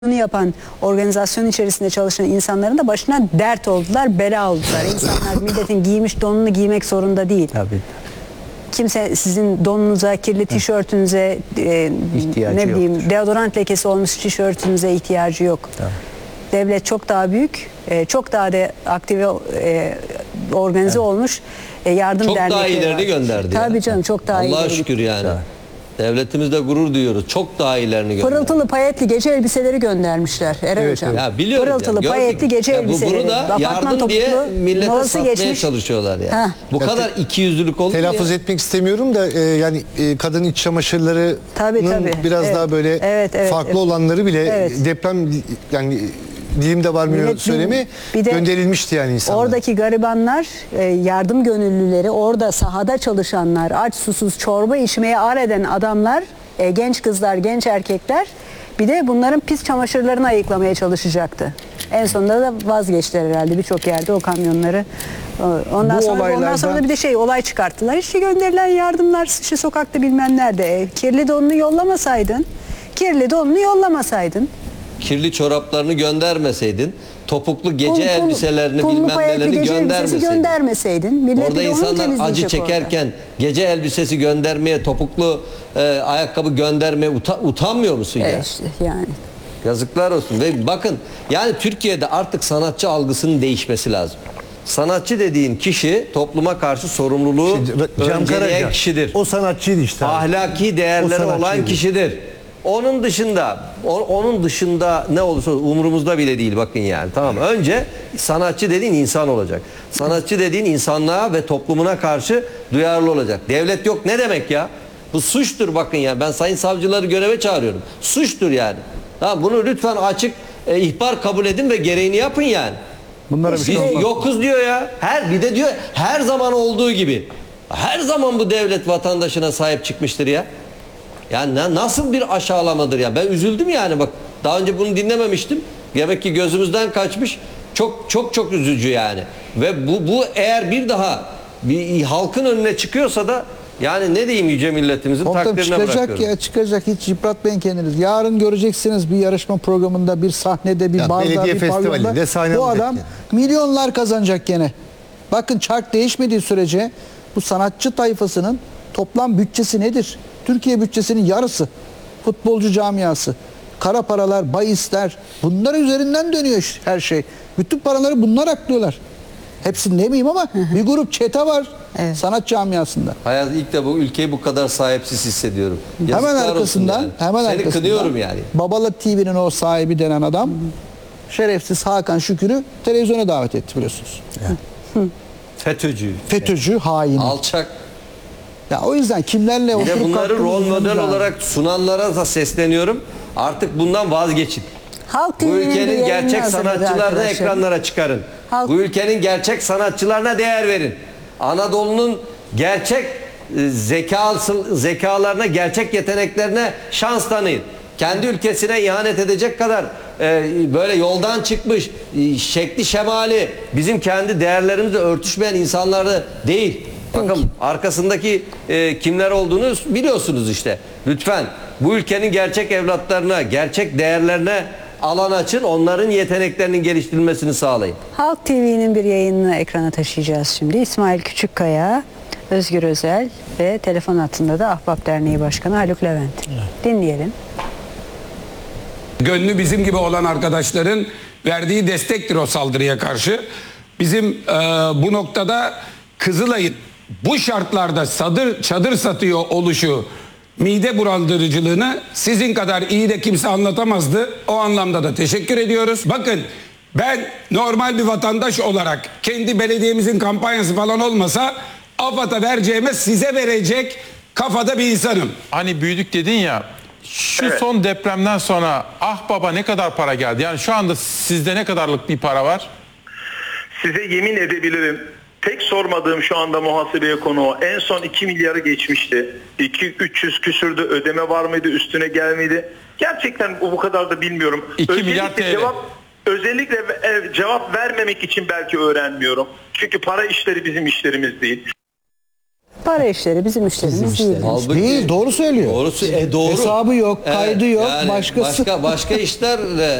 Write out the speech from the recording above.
yapan organizasyon içerisinde çalışan insanların da başına dert oldular, bela oldular. İnsanlar milletin giymiş donunu giymek zorunda değil. Tabii. Kimse sizin donunuza, kirli tişörtünüze, ne bileyim yoktur. Deodorant lekesi olmuş tişörtünüze ihtiyacı yok. Tamam. Devlet çok daha büyük, çok daha da aktive, organize olmuş yardım çok dernekleri daha ilerini var. gönderdi. Tabii yani. canım, çok daha Allah'a ileri şükür gitti. yani. Devletimizde gurur duyuyoruz. Çok daha ilerini gönderdi. Pırıltılı payetli gece elbiseleri göndermişler Eren Hocam. Ya biliyoruz Pırıltılı yani, payetli gece elbiseleri. Bunu da yardım diye millete satmaya çalışıyorlar yani. Heh. Bu kadar ikiyüzlülük oldu. Telaffuz etmek istemiyorum da yani kadın iç çamaşırlarının biraz daha böyle farklı olanları bile deprem yani dilimde varmıyor söylemi gönderilmişti yani insanlar. Oradaki garibanlar, yardım gönüllüleri, orada sahada çalışanlar, aç susuz çorba içmeye ar eden adamlar, genç kızlar, genç erkekler bir de bunların pis çamaşırlarını ayıklamaya çalışacaktı. En sonunda da vazgeçtiler herhalde birçok yerde o kamyonları. Ondan sonra da bir de olay çıkarttılar. İşte gönderilen yardımlar işte sokakta bilmem nerede. Kirli donunu yollamasaydın. Kirli çoraplarını göndermeseydin, topuklu gece elbiselerini bilmem nelerini göndermeseydin. Orada insanlar acı çekerken orada gece elbisesi göndermeye, topuklu ayakkabı göndermeye utanmıyor musun ya? İşte yani. Yazıklar olsun. Ve bakın yani Türkiye'de artık sanatçı algısının değişmesi lazım. Sanatçı dediğin kişi topluma karşı sorumluluğu önceleyen kişidir. O sanatçıydı işte. Ahlaki değerleri olan kişidir. Onun dışında ne olursa umurumuzda bile değil bakın yani, tamam. Önce sanatçı dediğin insan olacak. Sanatçı dediğin insanlığa ve toplumuna karşı duyarlı olacak. Devlet yok ne demek ya? Bu suçtur bakın ya. Ben sayın savcıları göreve çağırıyorum. Suçtur yani. Tamam, bunu lütfen açık ihbar kabul edin ve gereğini yapın yani. Bunlara bir şey olmaz. Yokuz diyor ya. Bir de diyor her zaman olduğu gibi. Her zaman bu devlet vatandaşına sahip çıkmıştır ya. Yani nasıl bir aşağılamadır ya. Ben üzüldüm yani bak. Daha önce bunu dinlememiştim. Demek ki gözümüzden kaçmış. Çok üzücü yani. Ve bu eğer bir daha bir halkın önüne çıkıyorsa da yani ne diyeyim yüce milletimizin takdirine bırakıyorum. Çıkacak, hiç yıpratmayın kendinizi. Yarın göreceksiniz bir yarışma programında, bir sahnede, bir barda, bir pavyonda. Bu adam milyonlar kazanacak gene. Bakın çark değişmediği sürece bu sanatçı tayfasının toplam bütçesi nedir? Türkiye bütçesinin yarısı. Futbolcu camiası, kara paralar, bahisler, bunlar üzerinden dönüyor her şey. Bütün paraları bunlar aklıyorlar. Hepsini demeyeyim ama bir grup çete var sanat camiasında. Hayatım ilk de bu ülkeyi bu kadar sahipsiz hissediyorum. Hemen arkasından, Seni kınıyorum yani. Babalı TV'nin o sahibi denen adam şerefsiz Hakan Şükür'ü televizyona davet etti biliyorsunuz. FETÖ'cü, hain. Alçak. Ya o yüzden kimlerle bir de bunları rol model olarak sunanlara da sesleniyorum. Artık bundan vazgeçin. Bu ülkenin gerçek sanatçılarını ekranlara çıkarın. Bu ülkenin gerçek sanatçılarına değer verin. Anadolu'nun gerçek zekalarına, gerçek yeteneklerine şans tanıyın. Kendi ülkesine ihanet edecek kadar böyle yoldan çıkmış, şekli şemali bizim kendi değerlerimizle örtüşmeyen insanları değil. Bakın arkasındaki kimler olduğunu biliyorsunuz işte. Lütfen bu ülkenin gerçek evlatlarına, gerçek değerlerine alan açın. Onların yeteneklerinin geliştirilmesini sağlayın. Halk TV'nin bir yayınını ekrana taşıyacağız şimdi. İsmail Küçükkaya, Özgür Özel ve telefon hattında da Ahbap Derneği Başkanı Haluk Levent. Dinleyelim. Gönlü bizim gibi olan arkadaşların verdiği destektir o saldırıya karşı. Bizim bu noktada Kızılay'ın bu şartlarda çadır satıyor oluşu, mide bulandırıcılığını sizin kadar iyi de kimse anlatamazdı. O anlamda da teşekkür ediyoruz. Bakın ben normal bir vatandaş olarak kendi belediyemizin kampanyası falan olmasa AFAD'a vereceğime size verecek kafada bir insanım. Hani büyüdük dedin ya, şu son depremden sonra baba ne kadar para geldi? Yani şu anda sizde ne kadarlık bir para var? Size yemin edebilirim. Tek sormadığım şu anda muhasebeye konu o. En son 2 milyarı geçmişti. 300 küsürdü, ödeme var mıydı, üstüne gelmedi. Gerçekten bu kadar da bilmiyorum. 2 milyar TL. Özellikle cevap vermemek için belki öğrenmiyorum. Çünkü para işleri bizim işlerimiz değil. Para işleri bizim işlerimiz değil. Halbuki- Değil, doğru söylüyor. Doğrusu doğru. Hesabı yok, kaydı yok, başkası. Başka işlerle